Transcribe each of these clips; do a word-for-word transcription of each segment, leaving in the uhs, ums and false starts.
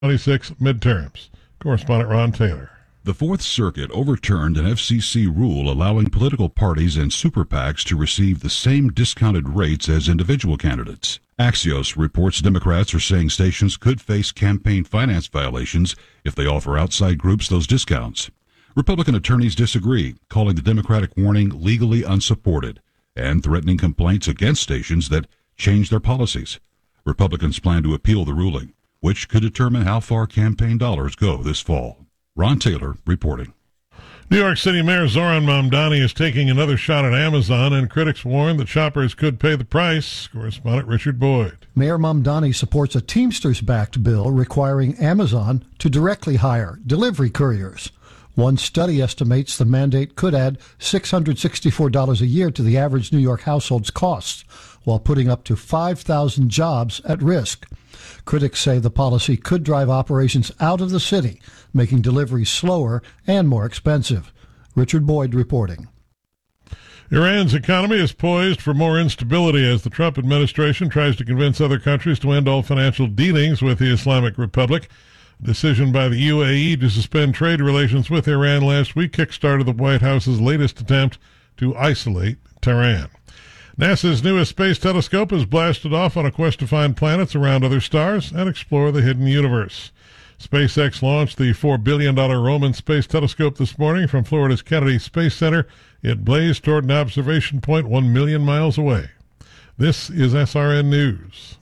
twenty-six midterms. Correspondent Ron Taylor. The Fourth Circuit overturned an F C C rule allowing political parties and super PACs to receive the same discounted rates as individual candidates. Axios reports Democrats are saying stations could face campaign finance violations if they offer outside groups those discounts. Republican attorneys disagree, calling the Democratic warning legally unsupported and threatening complaints against stations that change their policies. Republicans plan to appeal the ruling, which could determine how far campaign dollars go this fall. Ron Taylor reporting. New York City Mayor Zoran Mamdani is taking another shot at Amazon, and critics warn that shoppers could pay the price. Correspondent Richard Boyd. Mayor Mamdani supports a Teamsters-backed bill requiring Amazon to directly hire delivery couriers. One study estimates the mandate could add six hundred sixty-four dollars a year to the average New York household's costs, while putting up to five thousand jobs at risk. Critics say the policy could drive operations out of the city, making deliveries slower and more expensive. Richard Boyd reporting. Iran's economy is poised for more instability as the Trump administration tries to convince other countries to end all financial dealings with the Islamic Republic. A decision by the U A E to suspend trade relations with Iran last week kickstarted the White House's latest attempt to isolate Tehran. NASA's newest space telescope has blasted off on a quest to find planets around other stars and explore the hidden universe. SpaceX launched the four billion dollars Roman Space Telescope this morning from Florida's Kennedy Space Center. It blazed toward an observation point one million miles away. This is S R N News.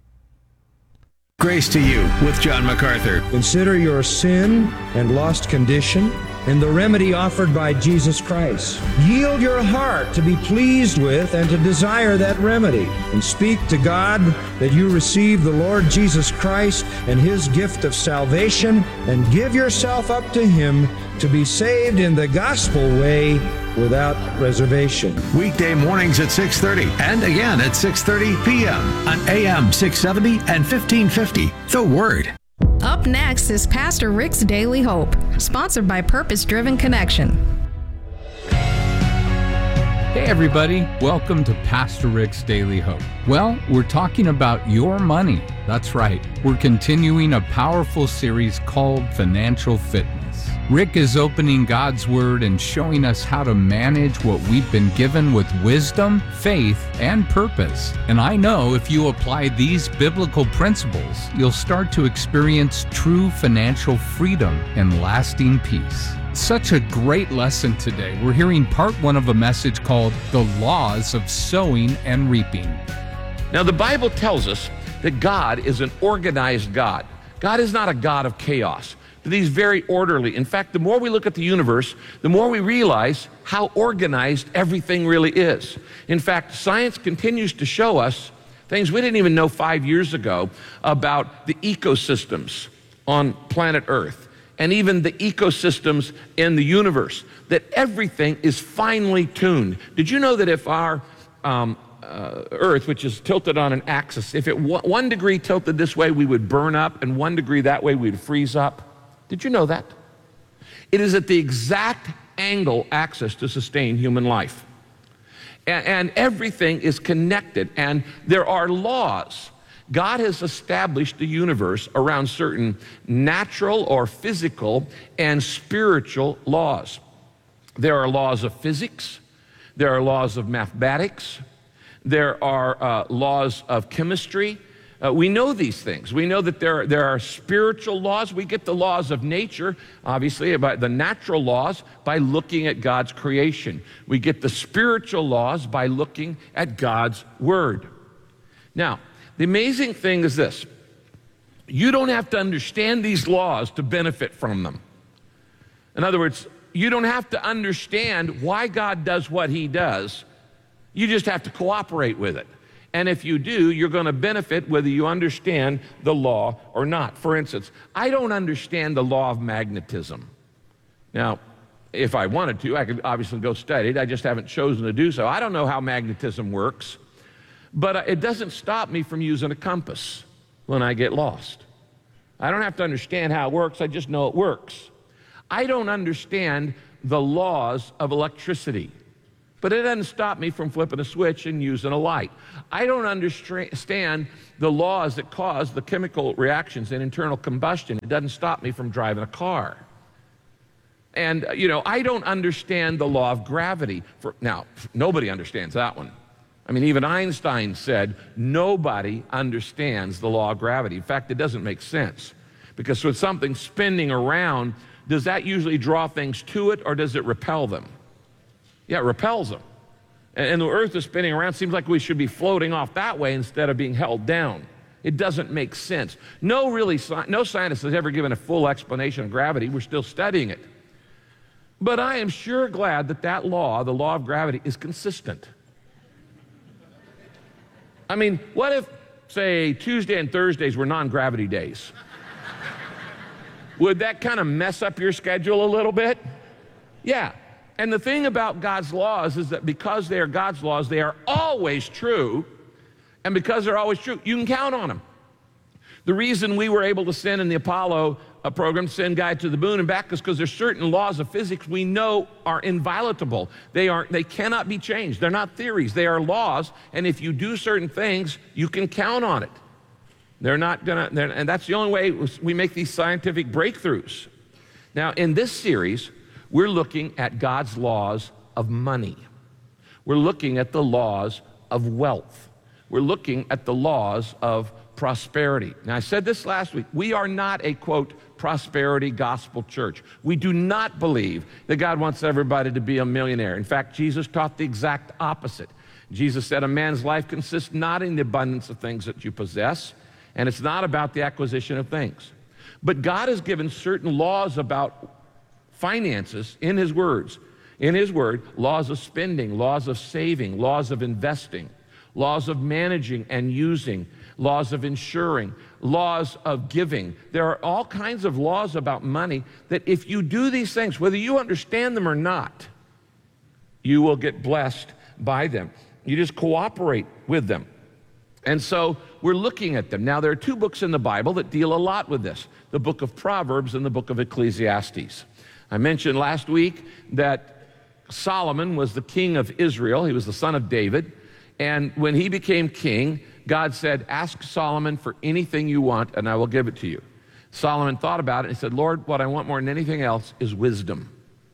Grace to you with John MacArthur. Consider your sin and lost condition and the remedy offered by Jesus Christ. Yield your heart to be pleased with and to desire that remedy, and speak to God that you receive the Lord Jesus Christ and his gift of salvation, and give yourself up to him to be saved in the gospel way without reservation. Weekday mornings at six thirty and again at six thirty p.m. on A M six seventy and fifteen fifty. The Word. Up next is Pastor Rick's Daily Hope, sponsored by Purpose Driven Connection. Hey everybody, welcome to Pastor Rick's Daily Hope. Well, we're talking about your money. That's right. We're continuing a powerful series called Financial Fitness. Rick is opening God's Word and showing us how to manage what we've been given with wisdom, faith, and purpose. And I know if you apply these biblical principles, you'll start to experience true financial freedom and lasting peace. Such a great lesson today. We're hearing part one of a message called The Laws of Sowing and Reaping. Now, the Bible tells us that God is an organized God. God is not a God of chaos, but he's very orderly. In fact, the more we look at the universe, the more we realize how organized everything really is. In fact, science continues to show us things we didn't even know five years ago about the ecosystems on planet Earth, and even the ecosystems in the universe, that everything is finely tuned. Did you know that if our um, uh, Earth, which is tilted on an axis, if it w- one degree tilted this way, we would burn up, and one degree that way, we'd freeze up? Did you know that? It is at the exact angle axis to sustain human life. And, and everything is connected, and there are laws. God has established the universe around certain natural or physical and spiritual laws. There are laws of physics, there are laws of mathematics, there are uh, laws of chemistry. Uh, we know these things. We know that there, there are spiritual laws. We get the laws of nature, obviously, about the natural laws by looking at God's creation. We get the spiritual laws by looking at God's Word. Now, the amazing thing is this. You don't have to understand these laws to benefit from them. In other words, you don't have to understand why God does what he does. You just have to cooperate with it. And if you do, you're going to benefit whether you understand the law or not. For instance, I don't understand the law of magnetism. Now, if I wanted to, I could obviously go study it. I just haven't chosen to do so. I don't know how magnetism works. But it doesn't stop me from using a compass when I get lost. I don't have to understand how it works. I just know it works. I don't understand the laws of electricity. But it doesn't stop me from flipping a switch and using a light. I don't understand the laws that cause the chemical reactions in internal combustion. It doesn't stop me from driving a car. And, you know, I don't understand the law of gravity. For, now, nobody understands that one. I mean, even Einstein said nobody understands the law of gravity. In fact, it doesn't make sense. Because with something spinning around, does that usually draw things to it, or does it repel them? Yeah, it repels them. And, and the earth is spinning around. It seems like we should be floating off that way instead of being held down. It doesn't make sense. No, really, no scientist has ever given a full explanation of gravity. We're still studying it. But I am sure glad that that law, the law of gravity, is consistent. I mean, what if, say, Tuesday and Thursdays were non-gravity days? Would that kind of mess up your schedule a little bit? Yeah. And the thing about God's laws is that because they are God's laws, they are always true. And because they're always true, you can count on them. The reason we were able to send in the Apollo uh, program, send guys to the moon and back, is because there's certain laws of physics we know are inviolable. They are, they cannot be changed. They're not theories. They are laws. And if you do certain things, you can count on it. They're not gonna, they're, and that's the only way we make these scientific breakthroughs. Now, in this series, we're looking at God's laws of money. We're looking at the laws of wealth. We're looking at the laws of prosperity. Now, I said this last week. We are not a, quote, prosperity gospel church. We do not believe that God wants everybody to be a millionaire. In fact, Jesus taught the exact opposite. Jesus said a man's life consists not in the abundance of things that you possess, and it's not about the acquisition of things. But God has given certain laws about finances in His words. In His word, laws of spending, laws of saving, laws of investing, laws of managing and using, laws of insuring, laws of giving. There are all kinds of laws about money that if you do these things, whether you understand them or not, you will get blessed by them. You just cooperate with them. And so we're looking at them. Now, there are two books in the Bible that deal a lot with this, the book of Proverbs and the book of Ecclesiastes. I mentioned last week that Solomon was the king of Israel. He was the son of David. And when he became king, God said, ask Solomon for anything you want, and I will give it to you. Solomon thought about it and said, Lord, what I want more than anything else is wisdom.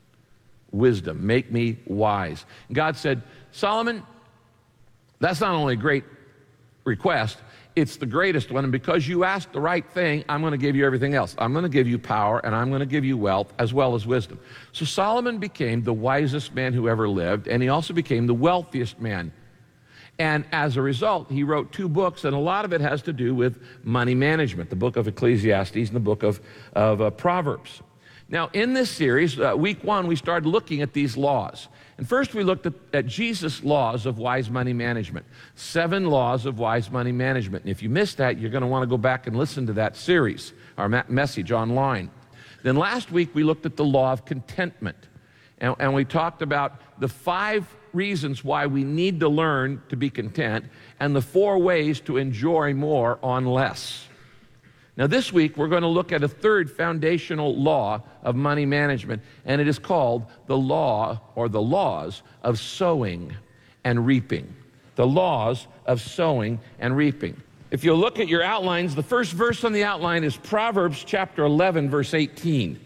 Wisdom. Make me wise. And God said, Solomon, that's not only a great request, it's the greatest one, and because you asked the right thing, I'm going to give you everything else. I'm going to give you power, and I'm going to give you wealth as well as wisdom. So Solomon became the wisest man who ever lived, and he also became the wealthiest man. And as a result, he wrote two books, and a lot of it has to do with money management, the book of Ecclesiastes and the book of, of uh, Proverbs. Now, in this series, uh, week one, we started looking at these laws. And first we looked at, at Jesus' laws of wise money management, seven laws of wise money management. And if you missed that, you're going to want to go back and listen to that series, our ma- message online. Then last week we looked at the law of contentment. And, and we talked about the five reasons why we need to learn to be content and the four ways to enjoy more on less. Now this week we're going to look at a third foundational law of money management, and it is called the law or the laws of sowing and reaping. The laws of sowing and reaping. If you look at your outlines, the first verse on the outline is Proverbs chapter eleven, verse eighteen.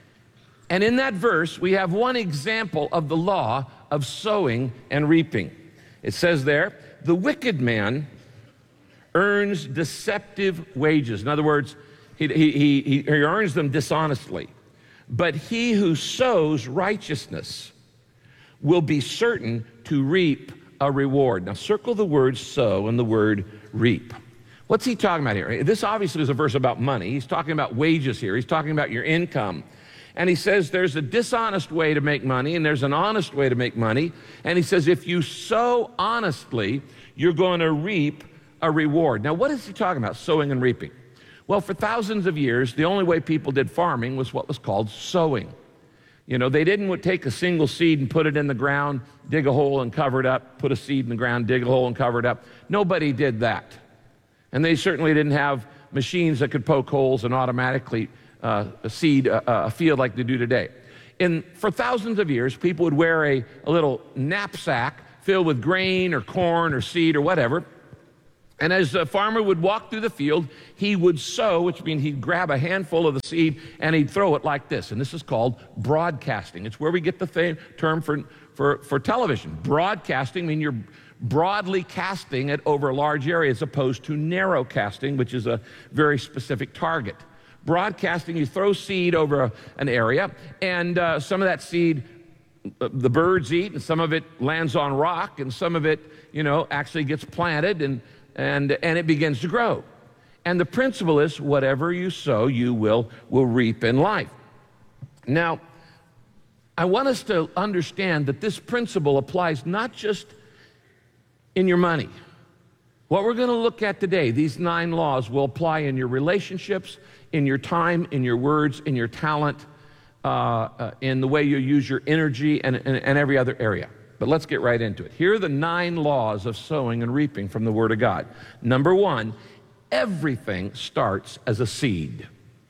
And in that verse, we have one example of the law of sowing and reaping. It says there, the wicked man earns deceptive wages. In other words, he, he, he, he earns them dishonestly. But he who sows righteousness will be certain to reap a reward. Now circle the word sow and the word reap. What's he talking about here? This obviously is a verse about money. He's talking about wages here. He's talking about your income. And he says there's a dishonest way to make money and there's an honest way to make money. And he says if you sow honestly, you're going to reap a reward. Now, what is he talking about, sowing and reaping? Well, for thousands of years, the only way people did farming was what was called sowing. You know, they didn't take a single seed and put it in the ground, dig a hole and cover it up, put a seed in the ground, dig a hole and cover it up. Nobody did that. And they certainly didn't have machines that could poke holes and automatically uh, seed a, a field like they do today. in, for thousands of years, people would wear a, a little knapsack filled with grain or corn or seed or whatever. And as a farmer would walk through the field, he would sow, which means he'd grab a handful of the seed and he'd throw it like this. And this is called broadcasting. It's where we get the th- term for, for, for television. Broadcasting means you're broadly casting it over a large area as opposed to narrow casting, which is a very specific target. Broadcasting, you throw seed over a, an area, and uh, some of that seed uh, the birds eat, and some of it lands on rock, and some of it, you know, actually gets planted, and and and it begins to grow. And the principle is, whatever you sow, you will will reap in life. Now, I want us to understand that this principle applies not just in your money. What we're going to look at today, these nine laws, will apply in your relationships, in your time, in your words, in your talent, uh, uh, in the way you use your energy, and, and, and every other area. But let's get right into it. Here are the nine laws of sowing and reaping from the Word of God. Number one, everything starts as a seed.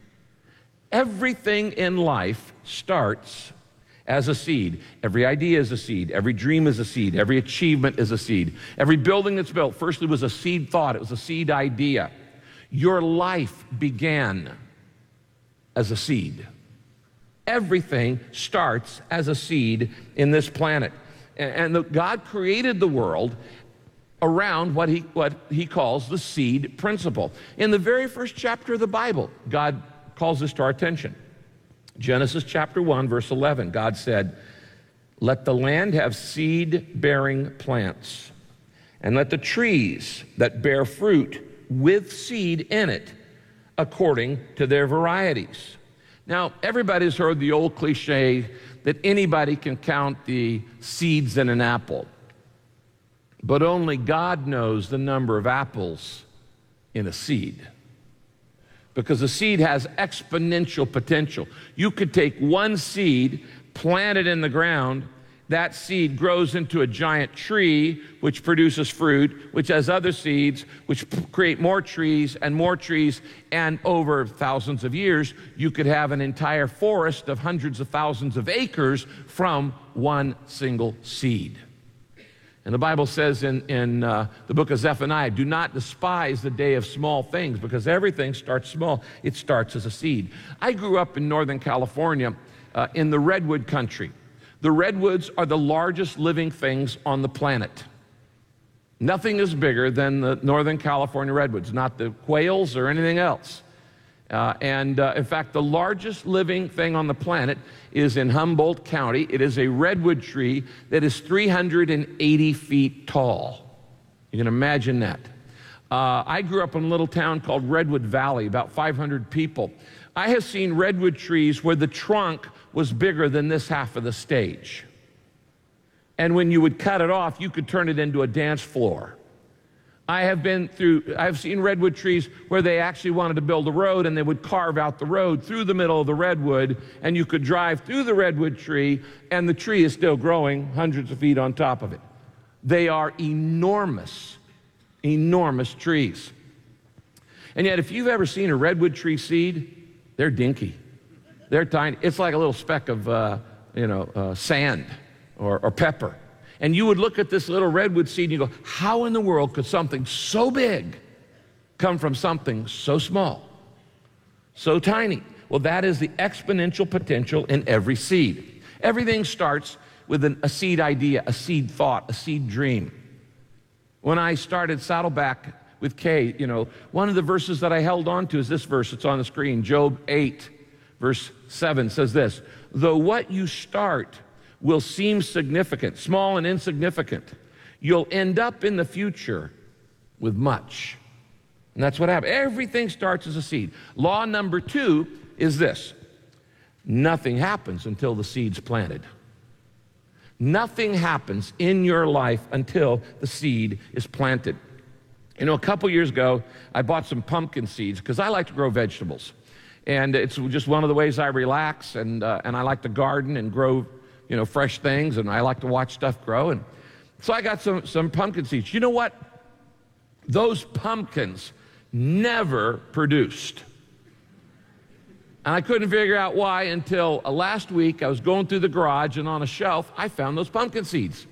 Everything in life starts as a seed. Every idea is a seed. Every dream is a seed. Every achievement is a seed. Every building that's built, first it was a seed thought. It was a seed idea. Your life began as a seed. Everything starts as a seed in this planet. And the, God created the world around what he, what he calls the seed principle. In the very first chapter of the Bible, God calls this to our attention. Genesis chapter one, verse eleven, God said, "Let the land have seed-bearing plants, and let the trees that bear fruit with seed in it, according to their varieties." Now, everybody's heard the old cliche that anybody can count the seeds in an apple, but only God knows the number of apples in a seed. Because a seed has exponential potential. You could take one seed, plant it in the ground, that seed grows into a giant tree, which produces fruit, which has other seeds, which p- create more trees and more trees, and over thousands of years, you could have an entire forest of hundreds of thousands of acres from one single seed. And the Bible says in, in uh, the book of Zephaniah, do not despise the day of small things, because everything starts small. It starts as a seed. I grew up in Northern California uh, in the redwood country. The redwoods are the largest living things on the planet. Nothing is bigger than the Northern California redwoods, not the quails or anything else. Uh, and uh, in fact, the largest living thing on the planet is in Humboldt County. It is a redwood tree that is three hundred eighty feet tall. You can imagine that. Uh, I grew up in a little town called Redwood Valley, about five hundred people. I have seen redwood trees where the trunk was bigger than this half of the stage. And when you would cut it off, you could turn it into a dance floor. I have been through, I've seen redwood trees where they actually wanted to build a road, and they would carve out the road through the middle of the redwood, and you could drive through the redwood tree, and the tree is still growing hundreds of feet on top of it. They are enormous, enormous trees. And yet, if you've ever seen a redwood tree seed, they're dinky. They're tiny. It's like a little speck of, uh, you know, uh, sand or, or pepper. And you would look at this little redwood seed and you go, how in the world could something so big come from something so small, so tiny? Well, that is the exponential potential in every seed. Everything starts with an, a seed idea, a seed thought, a seed dream. When I started Saddleback with Kay, you know, one of the verses that I held on to is this verse. It's on the screen. Job eight, verse seven says this, "Though what you start will seem significant, small and insignificant, you'll end up in the future with much." And that's what happened. Everything starts as a seed. Law number two is this: nothing happens until the seed's planted. Nothing happens in your life until the seed is planted. You know, a couple years ago, I bought some pumpkin seeds because I like to grow vegetables. And it's just one of the ways I relax, and uh, and I like to garden and grow, you know, fresh things, and I like to watch stuff grow. And so I got some, some pumpkin seeds. You know what? Those pumpkins never produced. And I couldn't figure out why until uh, last week I was going through the garage, and on a shelf I found those pumpkin seeds.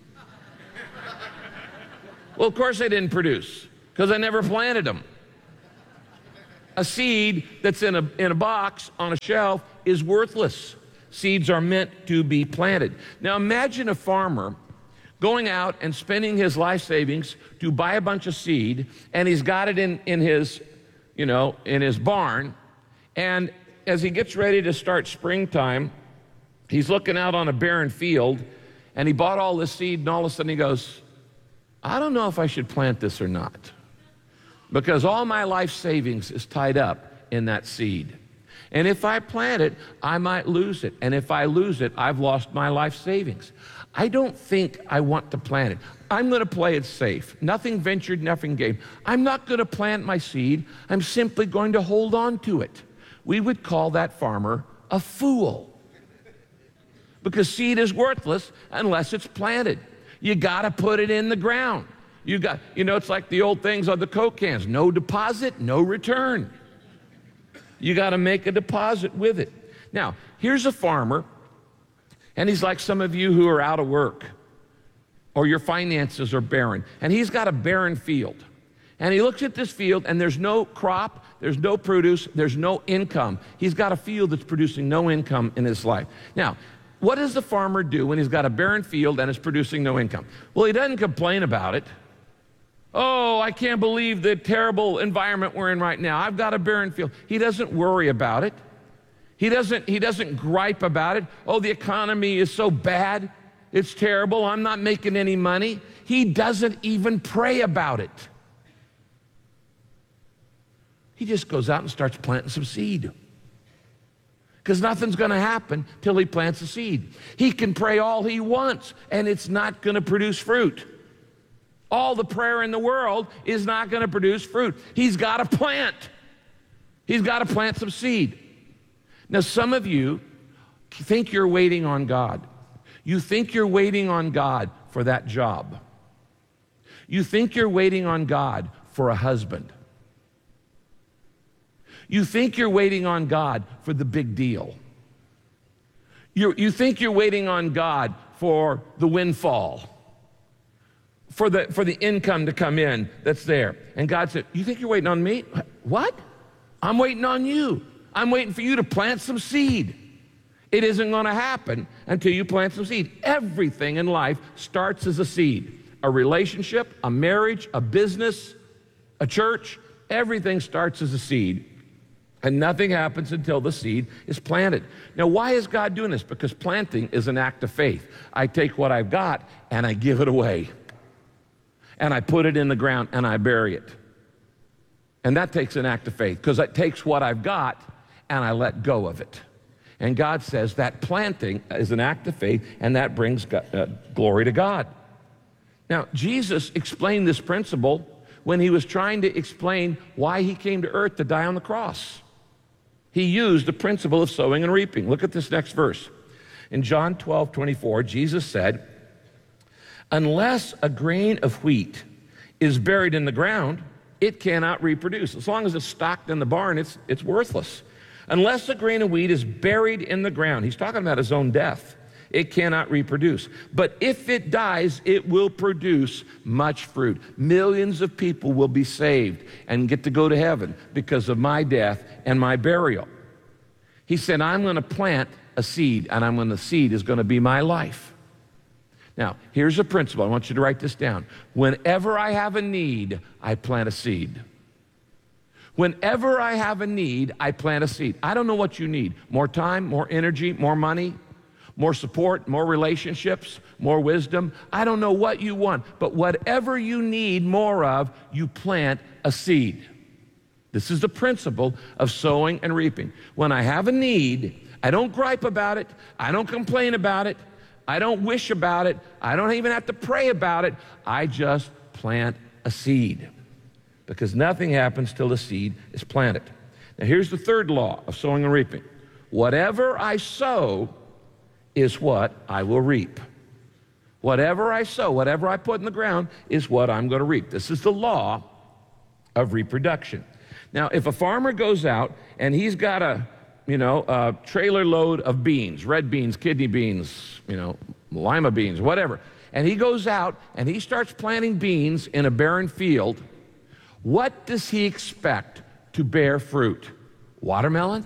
Well, of course they didn't produce, because I never planted them. A seed that's in a, in a box on a shelf is worthless. Seeds are meant to be planted. Now imagine a farmer going out and spending his life savings to buy a bunch of seed, and he's got it in, in his, you know, in his barn, and as he gets ready to start springtime, he's looking out on a barren field, and he bought all this seed, and all of a sudden he goes, I don't know if I should plant this or not, because all my life savings is tied up in that seed. And if I plant it, I might lose it. And if I lose it, I've lost my life savings. I don't think I want to plant it. I'm going to play it safe. Nothing ventured, nothing gained. I'm not going to plant my seed. I'm simply going to hold on to it. We would call that farmer a fool, because seed is worthless unless it's planted. You got to put it in the ground. You got, you know, it's like the old things on the Coke cans: no deposit, no return. You got to make a deposit with it. Now, here's a farmer, and he's like some of you who are out of work, or your finances are barren, and he's got a barren field. And he looks at this field, and there's no crop, there's no produce, there's no income. He's got a field that's producing no income in his life. Now, what does the farmer do when he's got a barren field and it's producing no income? Well, he doesn't complain about it. Oh, I can't believe the terrible environment we're in right now. I've got a barren field. He doesn't worry about it. He doesn't, he doesn't gripe about it. Oh, the economy is so bad. It's terrible. I'm not making any money. He doesn't even pray about it. He just goes out and starts planting some seed, because nothing's going to happen till he plants a seed. He can pray all he wants, and it's not going to produce fruit. All the prayer in the world is not going to produce fruit. He's got to plant. He's got to plant some seed. Now, some of you think you're waiting on God. You think you're waiting on God for that job. You think you're waiting on God for a husband. You think you're waiting on God for the big deal. You, you think you're waiting on God for the windfall, for the, for the income to come in that's there. And God said, you think you're waiting on me? What? I'm waiting on you. I'm waiting for you to plant some seed. It isn't going to happen until you plant some seed. Everything in life starts as a seed. A relationship, a marriage, a business, a church, everything starts as a seed. And nothing happens until the seed is planted. Now, why is God doing this? Because planting is an act of faith. I take what I've got and I give it away. And I put it in the ground and I bury it. And that takes an act of faith, because it takes what I've got and I let go of it. And God says that planting is an act of faith, and that brings God, uh, glory to God. Now, Jesus explained this principle when he was trying to explain why he came to earth to die on the cross. He used the principle of sowing and reaping. Look at this next verse. In John twelve twenty-four, Jesus said, unless a grain of wheat is buried in the ground, it cannot reproduce. As long as it's stocked in the barn, it's, it's worthless. Unless a grain of wheat is buried in the ground, he's talking about his own death, it cannot reproduce. But if it dies, it will produce much fruit. Millions of people will be saved and get to go to heaven because of my death and my burial. He said, I'm going to plant a seed, and I'm going to, the seed is going to be my life. Now, here's a principle. I want you to write this down. Whenever I have a need, I plant a seed. Whenever I have a need, I plant a seed. I don't know what you need. More time, more energy, more money, more support, more relationships, more wisdom. I don't know what you want, but whatever you need more of, you plant a seed. This is the principle of sowing and reaping. When I have a need, I don't gripe about it. I don't complain about it. I don't wish about it. I don't even have to pray about it. I just plant a seed, because nothing happens till the seed is planted. Now, here's the third law of sowing and reaping. Whatever I sow is what I will reap. Whatever I sow, whatever I put in the ground is what I'm going to reap. This is the law of reproduction. Now, if a farmer goes out and he's got a you know, a trailer load of beans, red beans, kidney beans, you know, lima beans, whatever. And he goes out and he starts planting beans in a barren field. What does he expect to bear fruit? Watermelon?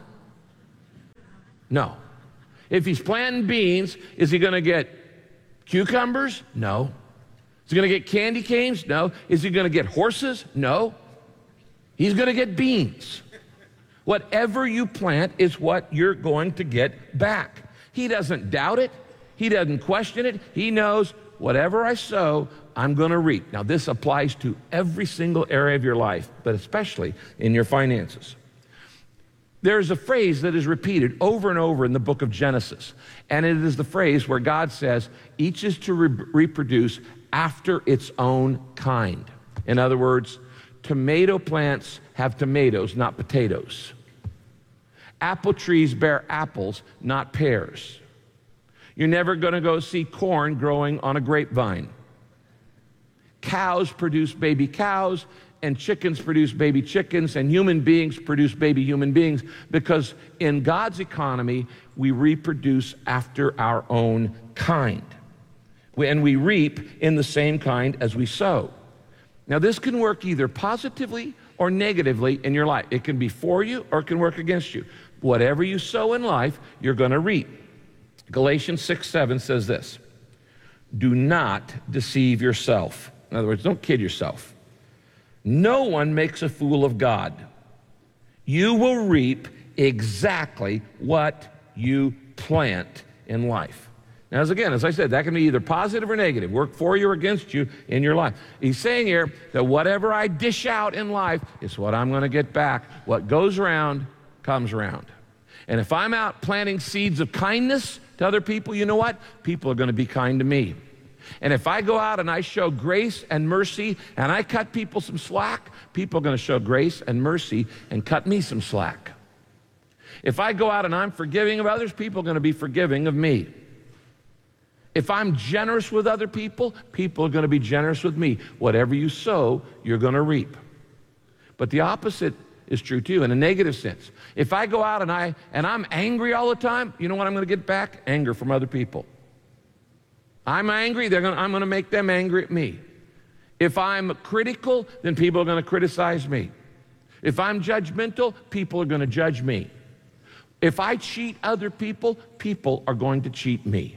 No. If he's planting beans, is he going to get cucumbers? No. Is he going to get candy canes? No. Is he going to get horses? No. He's going to get beans. Whatever you plant is what you're going to get back. He doesn't doubt it. He doesn't question it. He knows whatever I sow, I'm going to reap. Now, this applies to every single area of your life, but especially in your finances. There is a phrase that is repeated over and over in the book of Genesis, and it is the phrase where God says, each is to re- reproduce after its own kind. In other words, tomato plants have tomatoes, not potatoes. Apple trees bear apples, not pears. You're never going to go see corn growing on a grapevine. Cows produce baby cows, and chickens produce baby chickens, and human beings produce baby human beings, because in God's economy, we reproduce after our own kind. And we reap in the same kind as we sow. Now, this can work either positively or negatively in your life. It can be for you or it can work against you. Whatever you sow in life, you're going to reap. Galatians six seven says this: do not deceive yourself. In other words, don't kid yourself. No one makes a fool of God. You will reap exactly what you plant in life. Now, as again, as I said, that can be either positive or negative, work for you or against you in your life. He's saying here that whatever I dish out in life is what I'm going to get back. What goes around comes around. And if I'm out planting seeds of kindness to other people, you know what? People are going to be kind to me. And if I go out and I show grace and mercy and I cut people some slack, people are going to show grace and mercy and cut me some slack. If I go out and I'm forgiving of others, people are going to be forgiving of me. If I'm generous with other people, people are going to be generous with me. Whatever you sow, you're going to reap. But the opposite is true too, in a negative sense. If I go out and, I, and I'm angry all the time, you know what I'm going to get back? Anger from other people. I'm angry, they're gonna, I'm going to make them angry at me. If I'm critical, then people are going to criticize me. If I'm judgmental, people are going to judge me. If I cheat other people, people are going to cheat me.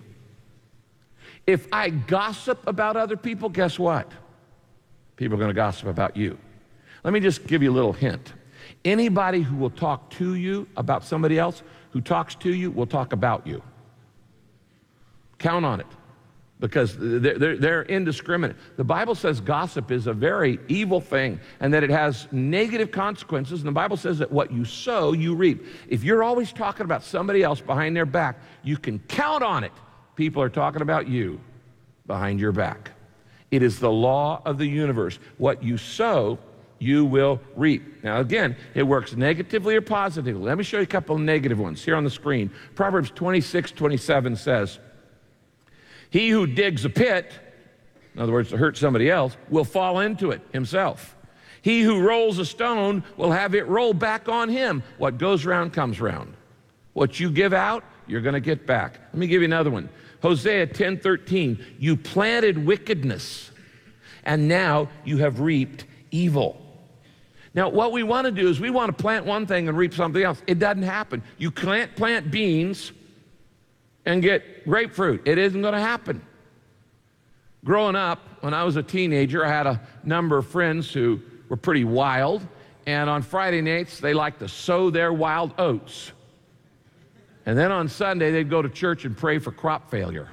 If I gossip about other people, guess what? People are going to gossip about you. Let me just give you a little hint. Anybody who will talk to you about somebody else, who talks to you, will talk about you. Count on it, because they're, they're, they're indiscriminate. The Bible says gossip is a very evil thing and that it has negative consequences. And the Bible says that what you sow, you reap. If you're always talking about somebody else behind their back, you can count on it. People are talking about you behind your back. It is the law of the universe. What you sow, you will reap. Now again, it works negatively or positively. Let me show you a couple of negative ones here on the screen. Proverbs twenty-six twenty-seven says, he who digs a pit, in other words, to hurt somebody else, will fall into it himself. He who rolls a stone will have it roll back on him. What goes around comes around. What you give out, you're going to get back. Let me give you another one. Hosea ten thirteen, you planted wickedness, and now you have reaped evil. Now, what we want to do is we want to plant one thing and reap something else. It doesn't happen. You can't plant beans and get grapefruit. It isn't going to happen. Growing up, when I was a teenager, I had a number of friends who were pretty wild, and on Friday nights, they liked to sow their wild oats. And then on Sunday, they'd go to church and pray for crop failure.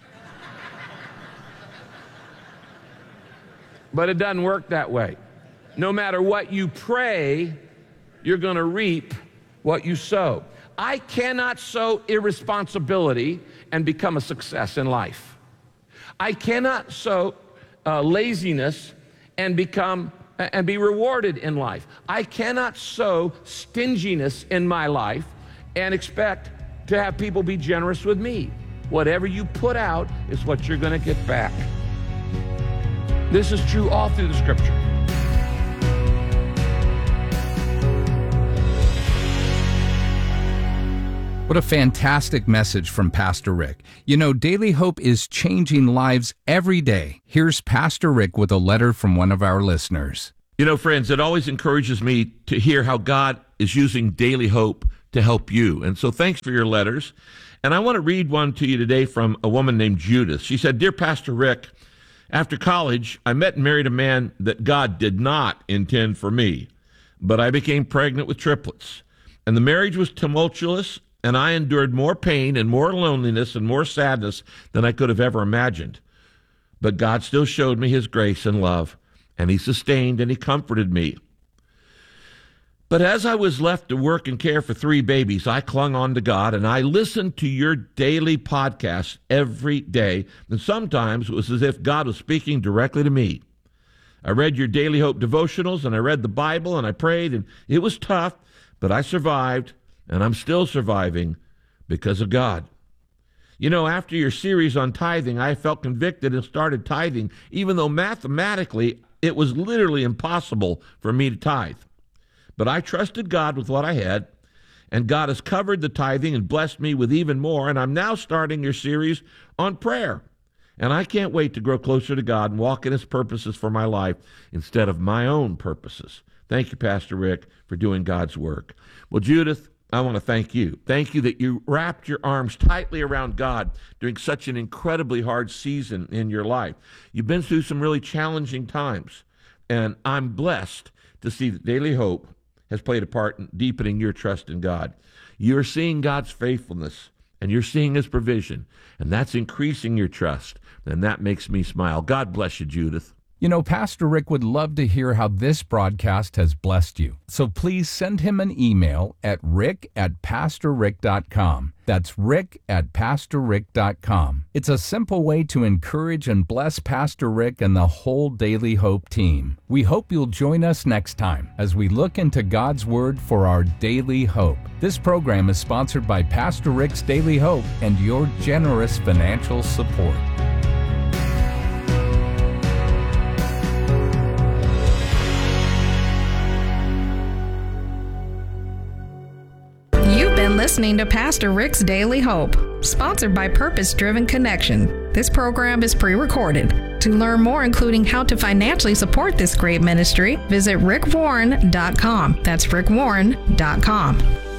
But it doesn't work that way. No matter what you pray, you're going to reap what you sow. I cannot sow irresponsibility and become a success in life. I cannot sow uh, laziness and become and be rewarded in life. I cannot sow stinginess in my life and expect to have people be generous with me. Whatever you put out is what you're going to get back. This is true all through the scripture. What a fantastic message from Pastor Rick. You know, Daily Hope is changing lives every day. Here's Pastor Rick with a letter from one of our listeners. You know, friends, it always encourages me to hear how God is using Daily Hope to help you. And so thanks for your letters. And I want to read one to you today from a woman named Judith. She said, "Dear Pastor Rick, after college, I met and married a man that God did not intend for me, but I became pregnant with triplets. And the marriage was tumultuous, and I endured more pain and more loneliness and more sadness than I could have ever imagined. But God still showed me his grace and love, and he sustained and he comforted me. But as I was left to work and care for three babies, I clung on to God, and I listened to your daily podcast every day, and sometimes it was as if God was speaking directly to me. I read your Daily Hope devotionals, and I read the Bible, and I prayed, and it was tough, but I survived, and I'm still surviving because of God. You know, after your series on tithing, I felt convicted and started tithing, even though mathematically it was literally impossible for me to tithe. But I trusted God with what I had, and God has covered the tithing and blessed me with even more, and I'm now starting your series on prayer. And I can't wait to grow closer to God and walk in his purposes for my life instead of my own purposes. Thank you, Pastor Rick, for doing God's work." Well, Judith, I want to thank you. Thank you that you wrapped your arms tightly around God during such an incredibly hard season in your life. You've been through some really challenging times, and I'm blessed to see that Daily Hope has played a part in deepening your trust in God. You're seeing God's faithfulness, and you're seeing his provision, and that's increasing your trust, and that makes me smile. God bless you, Judith. You know, Pastor Rick would love to hear how this broadcast has blessed you. So please send him an email at rick at pastor rick dot com. That's rick at pastor rick dot com. It's a simple way to encourage and bless Pastor Rick and the whole Daily Hope team. We hope you'll join us next time as we look into God's Word for our daily hope. This program is sponsored by Pastor Rick's Daily Hope and your generous financial support. Listening to Pastor Rick's Daily Hope, sponsored by Purpose Driven Connection. This program is pre-recorded. To learn more, including how to financially support this great ministry, visit rick warren dot com. That's rick warren dot com.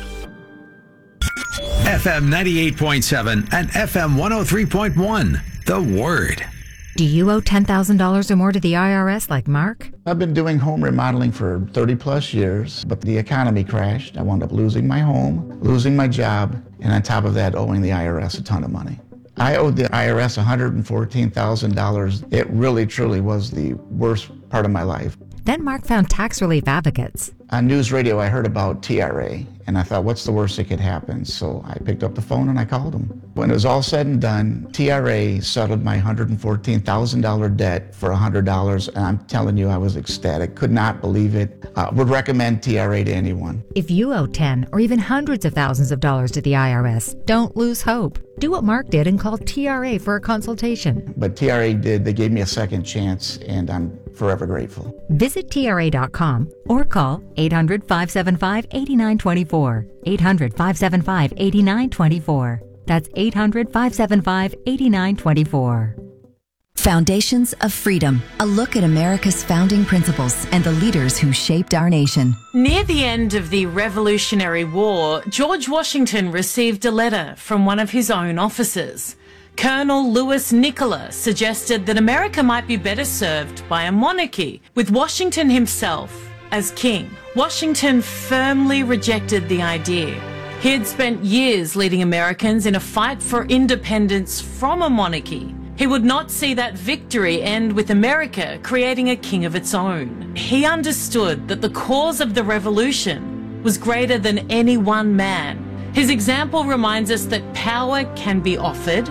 F M ninety-eight point seven and F M one oh three point one, The Word. Do you owe ten thousand dollars or more to the I R S like Mark? I've been doing home remodeling for thirty plus years, but the economy crashed. I wound up losing my home, losing my job, and on top of that, owing the I R S a ton of money. I owed the I R S one hundred fourteen thousand dollars. It really, truly was the worst part of my life. Then Mark found Tax Relief Advocates. On news radio, I heard about T R A, and I thought, what's the worst that could happen? So I picked up the phone and I called them. When it was all said and done, T R A settled my one hundred fourteen thousand dollars debt for one hundred dollars, and I'm telling you, I was ecstatic. Could not believe it. Uh, would recommend T R A to anyone. If you owe ten or even hundreds of thousands of dollars to the I R S, don't lose hope. Do what Mark did and call T R A for a consultation. But T R A did. They gave me a second chance, and I'm forever grateful. Visit T R A dot com or call eight hundred, five seven five, eight nine two four. eight hundred, five seven five, eight nine two four. That's eight hundred, five seven five, eight nine two four. Foundations of Freedom, a look at America's founding principles and the leaders who shaped our nation. Near the end of the Revolutionary War, George Washington received a letter from one of his own officers. Colonel Louis Nicola suggested that America might be better served by a monarchy, with Washington himself as king. Washington firmly rejected the idea. He had spent years leading Americans in a fight for independence from a monarchy. He would not see that victory end with America creating a king of its own. He understood that the cause of the revolution was greater than any one man. His example reminds us that power can be offered,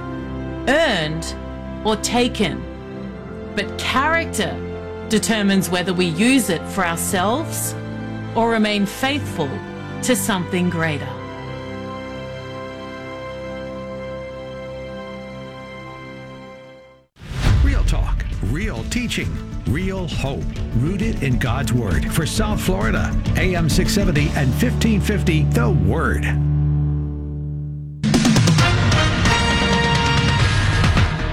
earned, or taken. But character determines whether we use it for ourselves or remain faithful to something greater. Real talk, real teaching, real hope, rooted in God's Word. For South Florida, A M six seventy and fifteen fifty, The Word.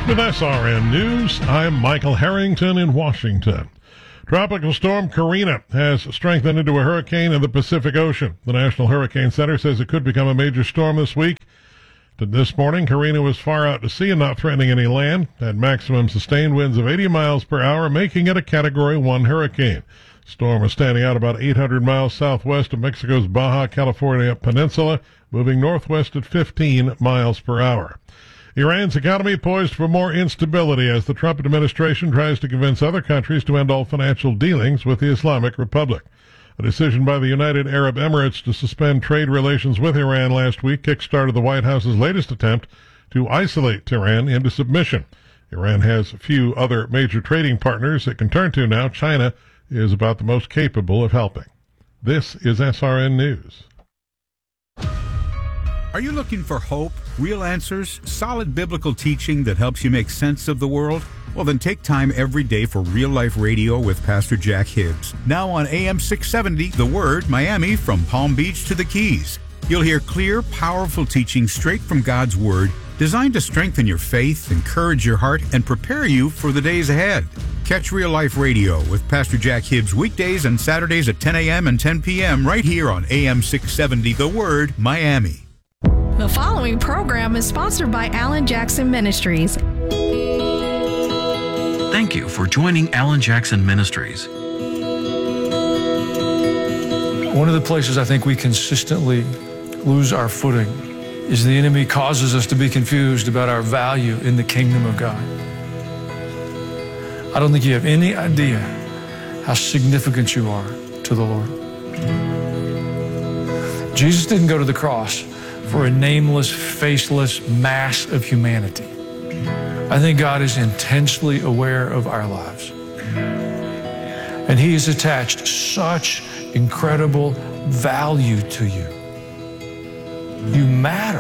With S R N News, I'm Michael Harrington in Washington. Tropical storm Karina has strengthened into a hurricane in the Pacific Ocean. The National Hurricane Center says it could become a major storm this week. This morning, Karina was far out to sea and not threatening any land, had maximum sustained winds of eighty miles per hour, making it a Category one hurricane. The storm is standing out about eight hundred miles southwest of Mexico's Baja California Peninsula, moving northwest at fifteen miles per hour. Iran's economy poised for more instability as the Trump administration tries to convince other countries to end all financial dealings with the Islamic Republic. A decision by the United Arab Emirates to suspend trade relations with Iran last week kickstarted the White House's latest attempt to isolate Tehran into submission. Iran has few other major trading partners it can turn to now. China is about the most capable of helping. This is S R N News. Are you looking for hope, real answers, solid biblical teaching that helps you make sense of the world? Well, then take time every day for Real Life Radio with Pastor Jack Hibbs. Now on A M six seventy, The Word, Miami, from Palm Beach to the Keys. You'll hear clear, powerful teaching straight from God's Word, designed to strengthen your faith, encourage your heart, and prepare you for the days ahead. Catch Real Life Radio with Pastor Jack Hibbs weekdays and Saturdays at ten a.m. and ten p.m. right here on A M six seventy, The Word, Miami. The following program is sponsored by Alan Jackson Ministries. Thank you for joining Alan Jackson Ministries. One of the places I think we consistently lose our footing is the enemy causes us to be confused about our value in the kingdom of God. I don't think you have any idea how significant you are to the Lord. Jesus didn't go to the cross for a nameless, faceless mass of humanity. I think God is intensely aware of our lives. And He has attached such incredible value to you. You matter.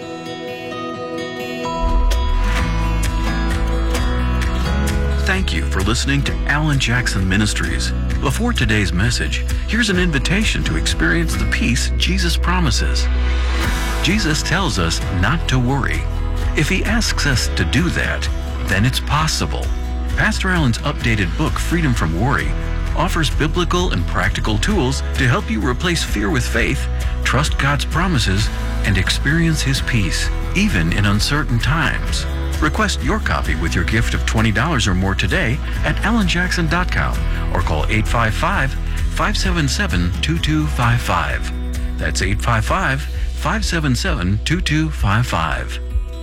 Thank you for listening to Alan Jackson Ministries. Before today's message, here's an invitation to experience the peace Jesus promises. Jesus tells us not to worry. If He asks us to do that, then it's possible. Pastor Alan's updated book, Freedom from Worry, offers biblical and practical tools to help you replace fear with faith, trust God's promises, and experience His peace, even in uncertain times. Request your copy with your gift of twenty dollars or more today at alan jackson dot com or call eight five five, five seven seven, two two five five. That's eight five five, five seven seven, two two five five.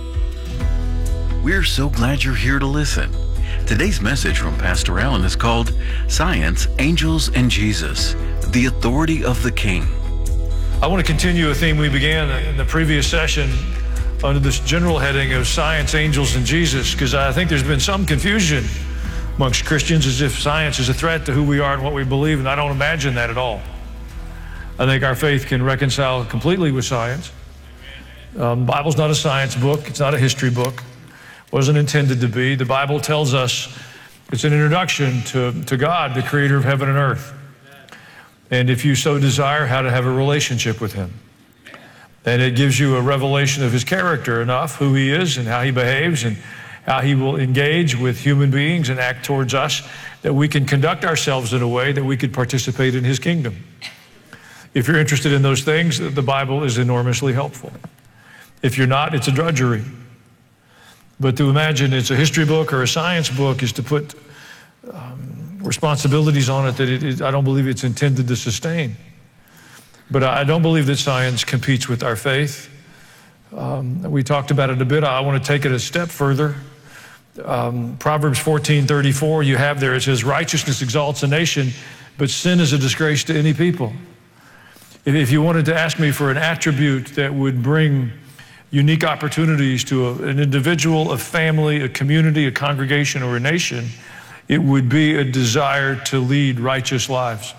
We're so glad you're here to listen. Today's message from Pastor Alan is called Science, Angels, and Jesus, the Authority of the King. I want to continue a theme we began in the previous session under this general heading of Science, Angels, and Jesus, because I think there's been some confusion amongst Christians as if science is a threat to who we are and what we believe, and I don't imagine that at all. I think our faith can reconcile completely with science. Um, the Bible's not a science book. It's not a history book. It wasn't intended to be. The Bible tells us it's an introduction to, to God, the creator of heaven and earth. And if you so desire, how to have a relationship with Him. And it gives you a revelation of His character enough, who He is and how He behaves and how He will engage with human beings and act towards us, that we can conduct ourselves in a way that we could participate in His kingdom. If you're interested in those things, the Bible is enormously helpful. If you're not, it's a drudgery. But to imagine it's a history book or a science book is to put um, responsibilities on it that it, it, I don't believe it's intended to sustain. But I don't believe that science competes with our faith. Um, we talked about it a bit. I want to take it a step further. Um, Proverbs fourteen thirty-four, you have there, it says, righteousness exalts a nation, but sin is a disgrace to any people. If, if you wanted to ask me for an attribute that would bring unique opportunities to a, an individual, a family, a community, a congregation, or a nation, it would be a desire to lead righteous lives.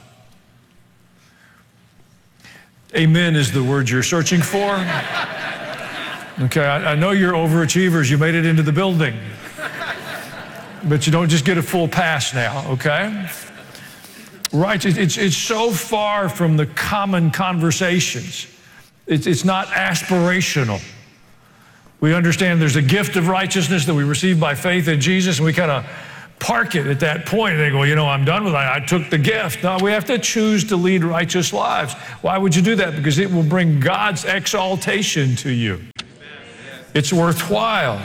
Amen is the word you're searching for. Okay, I, I know you're overachievers. You made it into the building. But you don't just get a full pass now, okay? Right, it, it's, it's so far from the common conversations. It's, it's not aspirational. We understand there's a gift of righteousness that we receive by faith in Jesus, and we kind of park it at that point, and they go, you know, I'm done with it. I took the gift. No, we have to choose to lead righteous lives. Why would you do that? Because it will bring God's exaltation to you. It's worthwhile.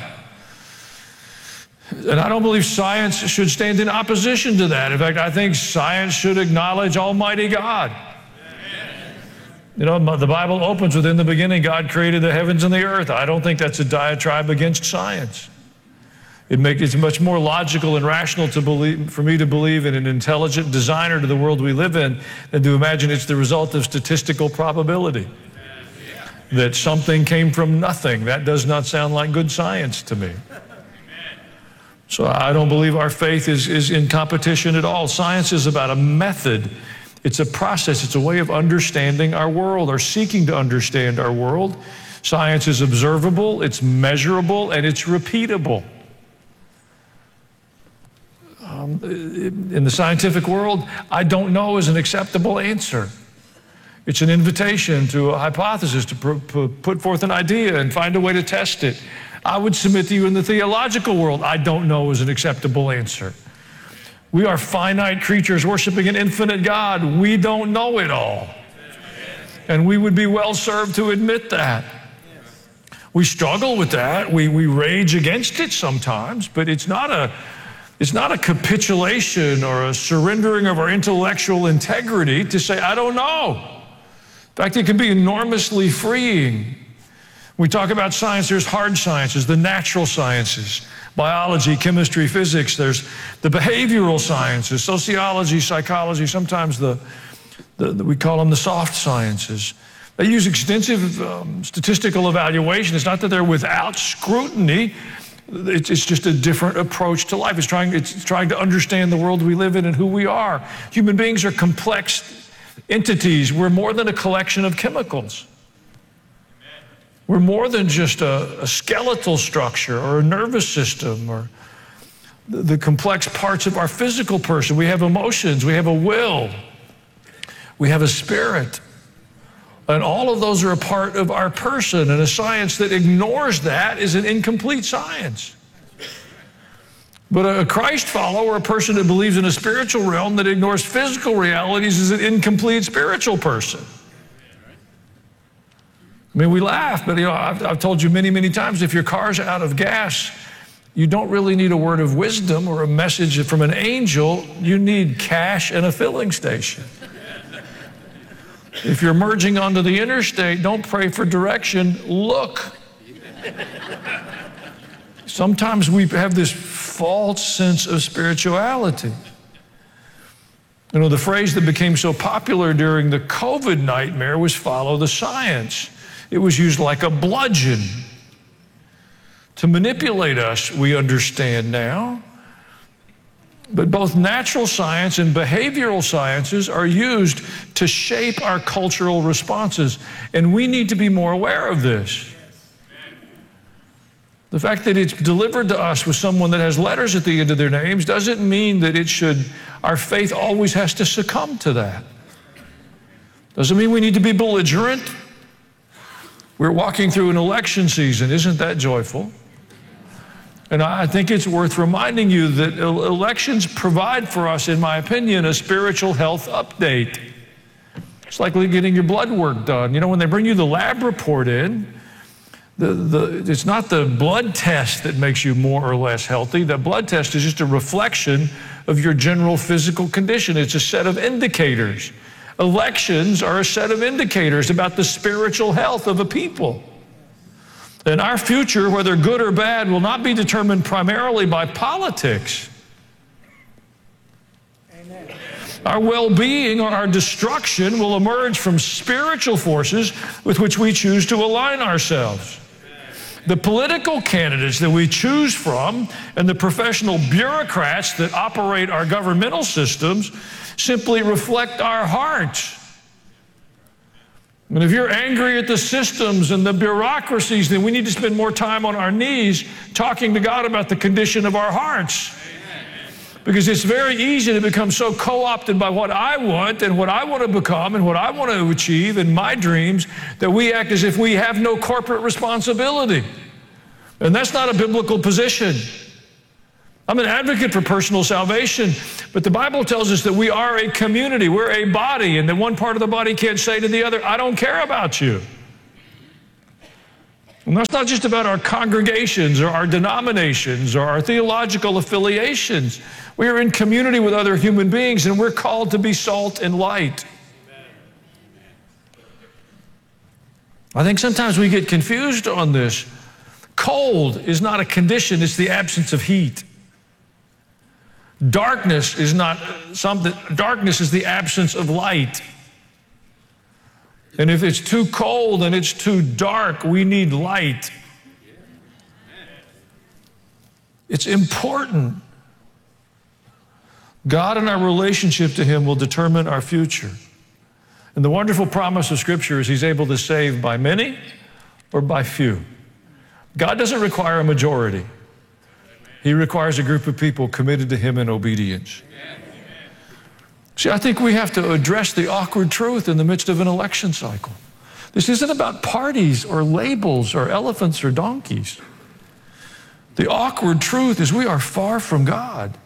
And I don't believe science should stand in opposition to that. In fact, I think science should acknowledge Almighty God. You know, the Bible opens with, in the beginning, God created the heavens and the earth. I don't think that's a diatribe against science. It makes it's much more logical and rational to believe, for me to believe in an intelligent designer to the world we live in than to imagine it's the result of statistical probability. That something came from nothing. That does not sound like good science to me. So I don't believe our faith is, is in competition at all. Science is about a method. It's a process. It's a way of understanding our world or seeking to understand our world. Science is observable, it's measurable, and it's repeatable. Um, in the scientific world, I don't know is an acceptable answer. It's an invitation to a hypothesis, to pr- pr- put forth an idea and find a way to test it. I would submit to you in the theological world, I don't know is an acceptable answer. We are finite creatures worshiping an infinite God. We don't know it all. And we would be well served to admit that. We struggle with that. We, we rage against it sometimes, but it's not a It's not a capitulation or a surrendering of our intellectual integrity to say, I don't know. In fact, it can be enormously freeing. We talk about science, there's hard sciences, the natural sciences, biology, chemistry, physics. There's the behavioral sciences, sociology, psychology, sometimes the, the, the we call them the soft sciences. They use extensive um, statistical evaluation. It's not that they're without scrutiny. It's, it's just a different approach to life. It's trying, it's trying to understand the world we live in and who we are. Human beings are complex entities. We're more than a collection of chemicals. We're more than just a, a skeletal structure or a nervous system or the, the complex parts of our physical person. We have emotions, we have a will, we have a spirit. And all of those are a part of our person, and a science that ignores that is an incomplete science. But a Christ follower, a person that believes in a spiritual realm that ignores physical realities, is an incomplete spiritual person. I mean, we laugh, but you know, I've, I've told you many, many times, if your car's out of gas, you don't really need a word of wisdom or a message from an angel. You need cash and a filling station. If you're merging onto the interstate, don't pray for direction, look. Sometimes we have this false sense of spirituality. You know, the phrase that became so popular during the COVID nightmare was follow the science. It was used like a bludgeon to manipulate us, we understand now. But both natural science and behavioral sciences are used to shape our cultural responses, and we need to be more aware of this. The fact that it's delivered to us with someone that has letters at the end of their names doesn't mean that it should, our faith always has to succumb to that. Doesn't mean we need to be belligerent. We're walking through an election season. Isn't that joyful? And I think it's worth reminding you that elections provide for us, in my opinion, a spiritual health update. It's like getting your blood work done. You know, when they bring you the lab report in, the, the, it's not the blood test that makes you more or less healthy. The blood test is just a reflection of your general physical condition. It's a set of indicators. Elections are a set of indicators about the spiritual health of a people. And our future, whether good or bad, will not be determined primarily by politics. Amen. Our well-being or our destruction will emerge from spiritual forces with which we choose to align ourselves. The political candidates that we choose from and the professional bureaucrats that operate our governmental systems simply reflect our hearts. And if you're angry at the systems and the bureaucracies, then we need to spend more time on our knees talking to God about the condition of our hearts. Because it's very easy to become so co-opted by what I want and what I want to become and what I want to achieve and my dreams that we act as if we have no corporate responsibility. And that's not a biblical position. I'm an advocate for personal salvation, but the Bible tells us that we are a community. We're a body, and that one part of the body can't say to the other, I don't care about you. And that's not just about our congregations or our denominations or our theological affiliations. We are in community with other human beings, and we're called to be salt and light. I think sometimes we get confused on this. Cold is not a condition, it's the absence of heat. Darkness is not something, darkness is the absence of light. And if it's too cold and it's too dark, we need light. It's important. God and our relationship to Him will determine our future. And the wonderful promise of Scripture is He's able to save by many or by few. God doesn't require a majority. He requires a group of people committed to Him in obedience. See, I think we have to address the awkward truth in the midst of an election cycle. This isn't about parties or labels or elephants or donkeys. The awkward truth is we are far from God.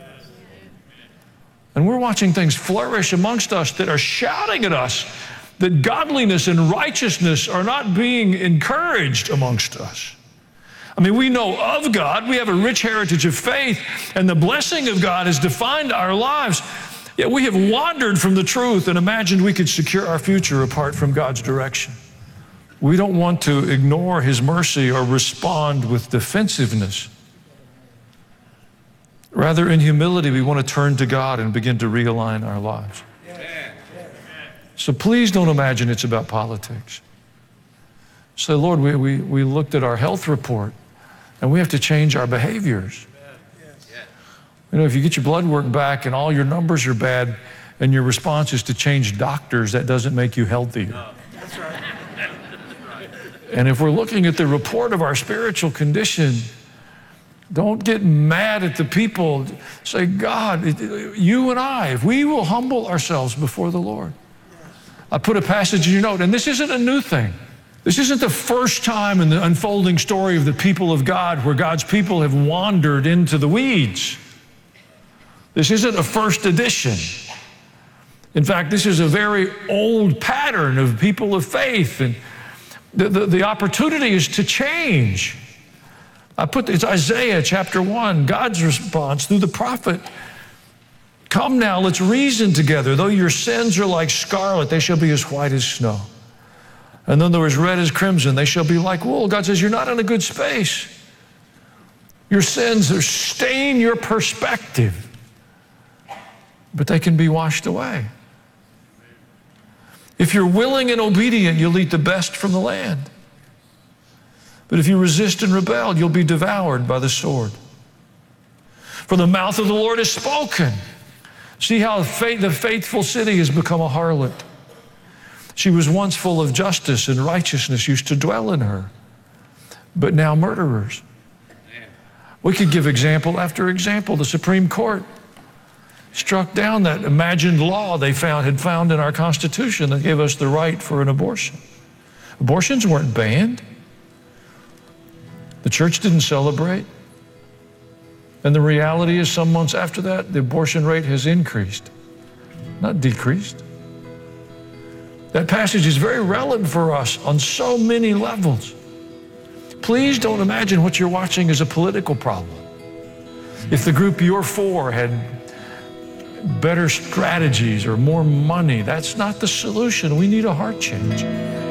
And we're watching things flourish amongst us that are shouting at us that godliness and righteousness are not being encouraged amongst us. I mean, we know of God, we have a rich heritage of faith, and the blessing of God has defined our lives. Yet we have wandered from the truth and imagined we could secure our future apart from God's direction. We don't want to ignore His mercy or respond with defensiveness. Rather, in humility, we want to turn to God and begin to realign our lives. So please don't imagine it's about politics. Say, Lord, we, we, we looked at our health report, and we have to change our behaviors. You know, if you get your blood work back and all your numbers are bad and your response is to change doctors, that doesn't make you healthier. No, that's right. And if we're looking at the report of our spiritual condition, don't get mad at the people. Say, God, you and I, if we will humble ourselves before the Lord. I put a passage in your note, and this isn't a new thing. This isn't the first time in the unfolding story of the people of God where God's people have wandered into the weeds. This isn't a first edition. In fact, this is a very old pattern of people of faith, and the, the, the opportunity is to change. I put, it's Isaiah chapter one, God's response through the prophet. Come now, let's reason together. Though your sins are like scarlet, they shall be as white as snow. And then they're as red as crimson, they shall be like wool. God says, you're not in a good space. Your sins are stain your perspective, but they can be washed away. If you're willing and obedient, you'll eat the best from the land. But if you resist and rebel, you'll be devoured by the sword. For the mouth of the Lord is spoken. See how faith, the faithful city has become a harlot. She was once full of justice, and righteousness used to dwell in her. But now murderers. We could give example after example. The Supreme Court struck down that imagined law they found had found in our Constitution that gave us the right for an abortion. Abortions weren't banned. The church didn't celebrate. And the reality is, some months after that, the abortion rate has increased, not decreased. That passage is very relevant for us on so many levels. Please don't imagine what you're watching as a political problem. If the group you're for had better strategies or more money, that's not the solution. We need a heart change.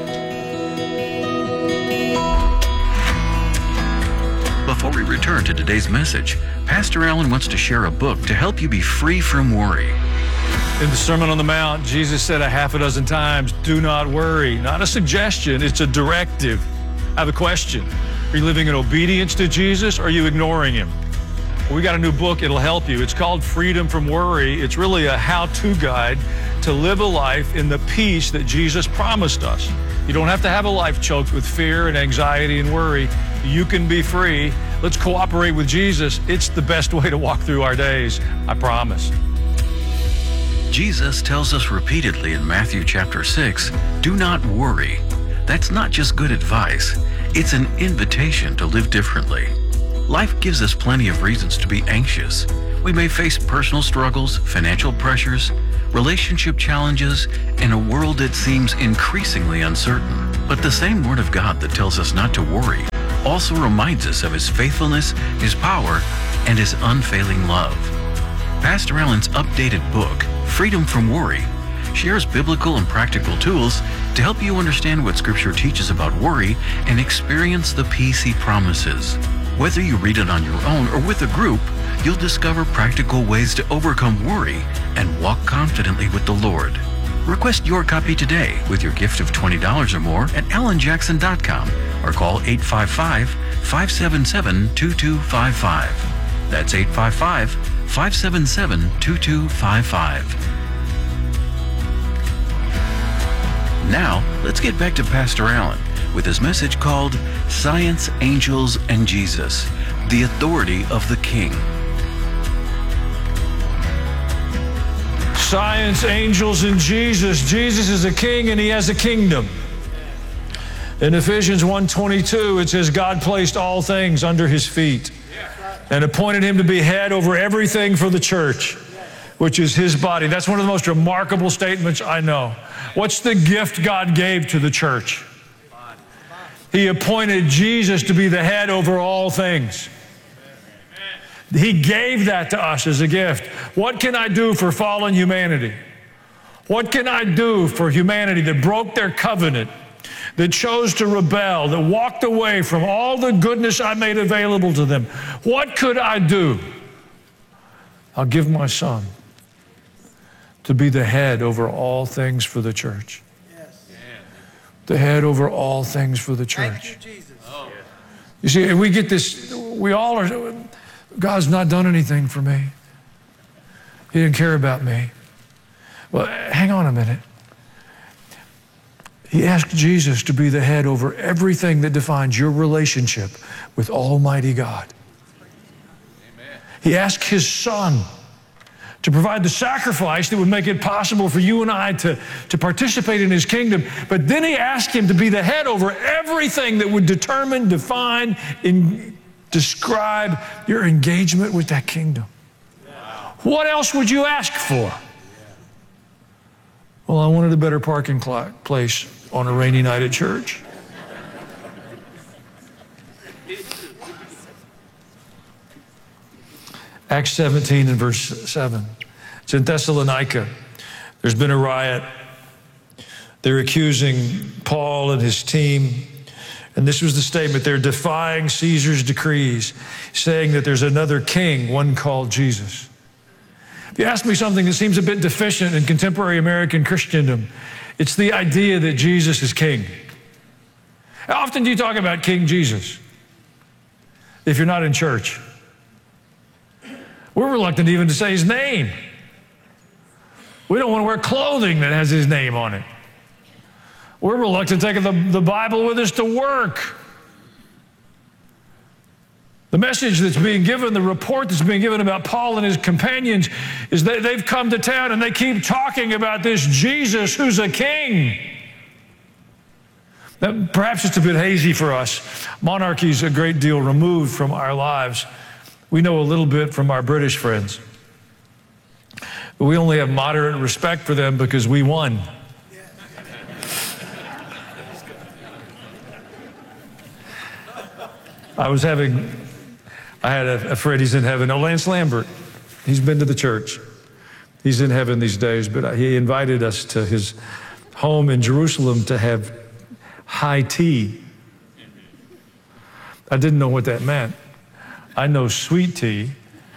Before we return to today's message, Pastor Allen wants to share a book to help you be free from worry. In the Sermon on the Mount, Jesus said a half a dozen times, do not worry. Not a suggestion, it's a directive. I have a question. Are you living in obedience to Jesus, or are you ignoring Him? Well, we got a new book, it'll help you. It's called Freedom from Worry. It's really a how-to guide to live a life in the peace that Jesus promised us. You don't have to have a life choked with fear and anxiety and worry. You can be free. Let's cooperate with Jesus. It's the best way to walk through our days, I promise. Jesus tells us repeatedly in Matthew chapter six, do not worry. That's not just good advice. It's an invitation to live differently. Life gives us plenty of reasons to be anxious. We may face personal struggles, financial pressures, relationship challenges, and a world that seems increasingly uncertain. But the same Word of God that tells us not to worry also reminds us of His faithfulness, His power, and His unfailing love. Pastor Allen's updated book, Freedom from Worry, shares biblical and practical tools to help you understand what Scripture teaches about worry and experience the peace He promises. Whether you read it on your own or with a group, you'll discover practical ways to overcome worry and walk confidently with the Lord. Request your copy today with your gift of twenty dollars or more at alan jackson dot com or call eight five five, five seven seven, two two five five. That's eight five five, five seven seven, two two five five. Now, let's get back to Pastor Allen with his message called Science, Angels, and Jesus, the Authority of the King. Science, angels, and Jesus. Jesus is a king and he has a kingdom. In Ephesians one twenty-two, it says, God placed all things under his feet and appointed him to be head over everything for the church, which is his body. That's one of the most remarkable statements I know. What's the gift God gave to the church? He appointed Jesus to be the head over all things. He gave that to us as a gift. What can I do for fallen humanity? What can I do for humanity that broke their covenant, that chose to rebel, that walked away from all the goodness I made available to them? What could I do? I'll give my son to be the head over all things for the church. Yes. The head over all things for the church. Thank you, Jesus. Oh. You see, we get this, we all are, God's not done anything for me. He didn't care about me. Well, hang on a minute. He asked Jesus to be the head over everything that defines your relationship with Almighty God. Amen. He asked his son to provide the sacrifice that would make it possible for you and I to, to participate in his kingdom. But then he asked him to be the head over everything that would determine, define, and describe your engagement with that kingdom. Wow. What else would you ask for? Well, I wanted a better parking place on a rainy night at church. Acts seventeen and verse seven. It's in Thessalonica. There's been a riot. They're accusing Paul and his team. And this was the statement. They're defying Caesar's decrees, saying that there's another king, one called Jesus. If you ask me something that seems a bit deficient in contemporary American Christendom, it's the idea that Jesus is king. How often do you talk about King Jesus if you're not in church? We're reluctant even to say his name. We don't want to wear clothing that has his name on it. We're reluctant to take the, the Bible with us to work. The message that's being given, the report that's being given about Paul and his companions is that they've come to town and they keep talking about this Jesus who's a king. That perhaps it's a bit hazy for us. Monarchy's a great deal removed from our lives. We know a little bit from our British friends. But we only have moderate respect for them because we won. I was having, I had a, a friend, he's in heaven, oh, Lance Lambert. He's been to the church. He's in heaven these days, but he invited us to his home in Jerusalem to have high tea. I didn't know what that meant. I know sweet tea,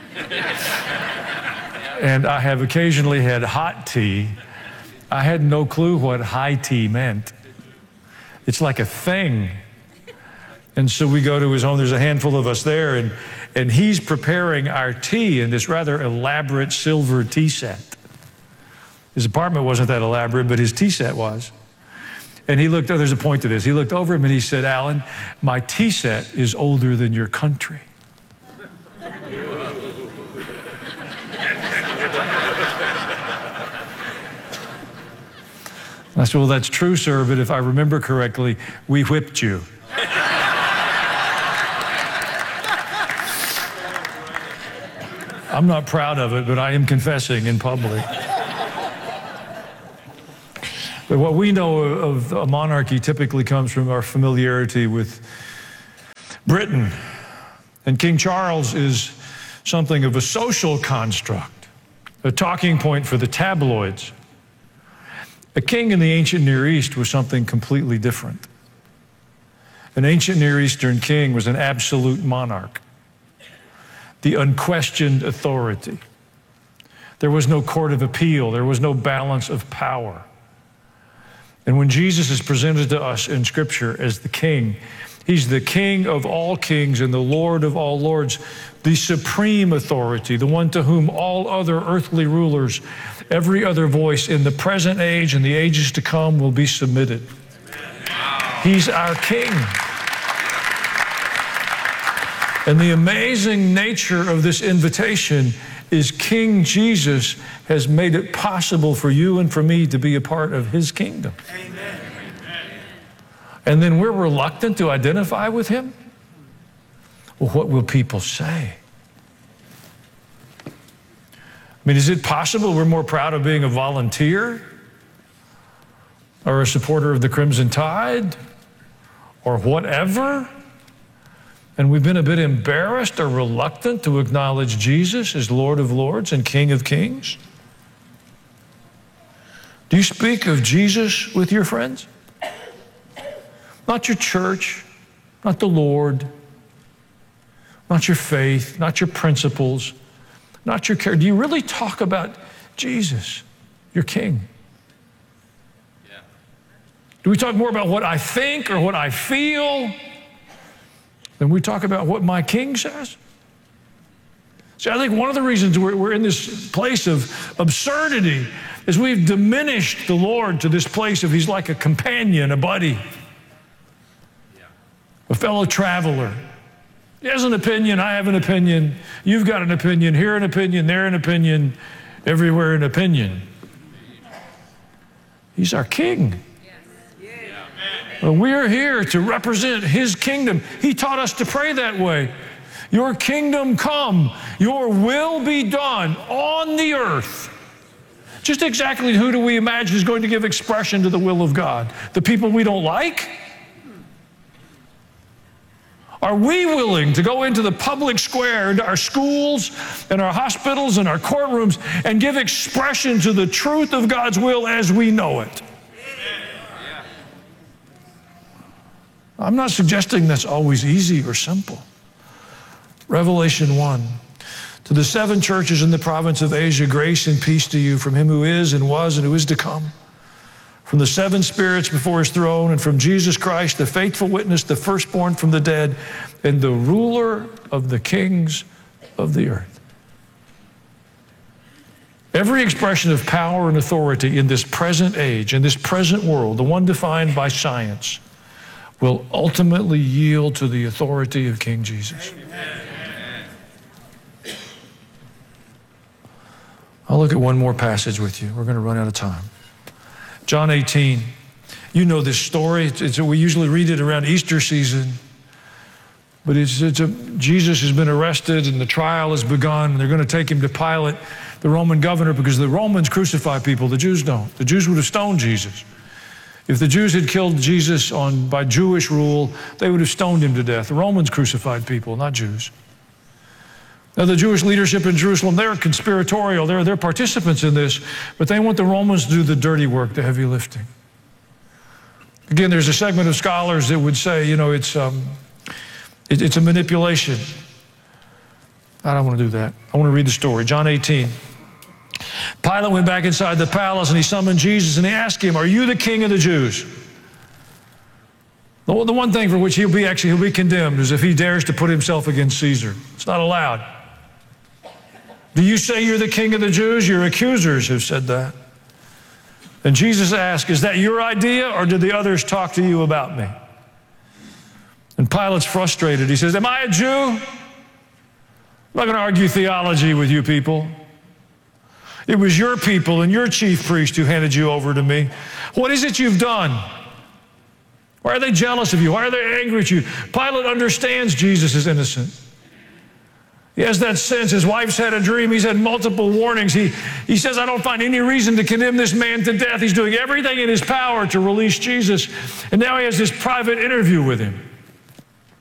and I have occasionally had hot tea. I had no clue what high tea meant. It's like a thing. And so we go to his home, there's a handful of us there, and, and he's preparing our tea in this rather elaborate silver tea set. His apartment wasn't that elaborate, but his tea set was. And he looked, oh, there's a point to this. He looked over him and he said, Alan, my tea set is older than your country. I said, well, that's true, sir, but if I remember correctly, we whipped you. I'm not proud of it, but I am confessing in public. But what we know of a monarchy typically comes from our familiarity with Britain. And King Charles is something of a social construct, a talking point for the tabloids. A king in the ancient Near East was something completely different. An ancient Near Eastern king was an absolute monarch, the unquestioned authority. There was no court of appeal. There was no balance of power. And when Jesus is presented to us in Scripture as the king, he's the king of all kings and the Lord of all lords, the supreme authority, the one to whom all other earthly rulers, every other voice in the present age and the ages to come will be submitted. He's our king. And the amazing nature of this invitation is King Jesus has made it possible for you and for me to be a part of his kingdom. Amen. And then we're reluctant to identify with him? Well, what will people say? I mean, is it possible we're more proud of being a volunteer or a supporter of the Crimson Tide or whatever? And we've been a bit embarrassed or reluctant to acknowledge Jesus as Lord of Lords and King of Kings? Do you speak of Jesus with your friends? Not your church, not the Lord, not your faith, not your principles, not your care. Do you really talk about Jesus, your King? Yeah. Do we talk more about what I think or what I feel than we talk about what my King says? See, I think one of the reasons we're, we're in this place of absurdity is we've diminished the Lord to this place of he's like a companion, a buddy, a fellow traveler. He has an opinion, I have an opinion, you've got an opinion, here an opinion, there an opinion, everywhere an opinion. He's our King. Well, we're here to represent his kingdom. He taught us to pray that way. Your kingdom come, your will be done on the earth. Just exactly who do we imagine is going to give expression to the will of God? The people we don't like? Are we willing to go into the public square, into our schools and our hospitals and our courtrooms and give expression to the truth of God's will as we know it? I'm not suggesting that's always easy or simple. Revelation one. To the seven churches in the province of Asia, grace and peace to you from him who is and was and who is to come, from the seven spirits before his throne, and from Jesus Christ, the faithful witness, the firstborn from the dead, and the ruler of the kings of the earth. Every expression of power and authority in this present age, in this present world, the one defined by science, will ultimately yield to the authority of King Jesus. Amen. I'll look at one more passage with you. We're going to run out of time. John eighteen. You know this story. It's, it's, we usually read it around Easter season. But it's, it's a, Jesus has been arrested and the trial has begun. And they're going to take him to Pilate, the Roman governor, because the Romans crucify people. The Jews don't. The Jews would have stoned Jesus. If the Jews had killed Jesus on by Jewish rule, they would have stoned him to death. The Romans crucified people, not Jews. Now, the Jewish leadership in Jerusalem, they're conspiratorial. They're, they're participants in this, but they want the Romans to do the dirty work, the heavy lifting. Again, there's a segment of scholars that would say, you know, it's, um, it, it's a manipulation. I don't want to do that. I want to read the story. John eighteen. Pilate went back inside the palace and he summoned Jesus and he asked him, are you the king of the Jews? The, the one thing for which he'll be actually he'll be condemned is if he dares to put himself against Caesar. It's not allowed. Do you say you're the king of the Jews? Your accusers have said that. And Jesus asked, is that your idea or did the others talk to you about me? And Pilate's frustrated. He says, am I a Jew? I'm not going to argue theology with you people. It was your people and your chief priest who handed you over to me. What is it you've done? Why are they jealous of you? Why are they angry at you? Pilate understands Jesus is innocent. He has that sense. His wife's had a dream. He's had multiple warnings. He, he says, I don't find any reason to condemn this man to death. He's doing everything in his power to release Jesus. And now he has this private interview with him.